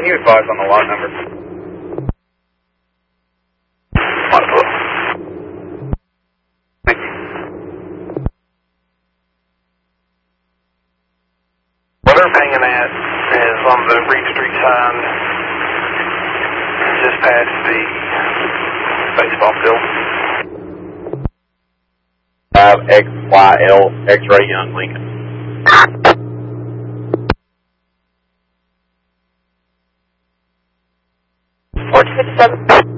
you advise on the lot number? Thank you. Where they're hanging at is on the Reed Street sign, just past the baseball field. XYL X-Ray Young Lincoln. 457.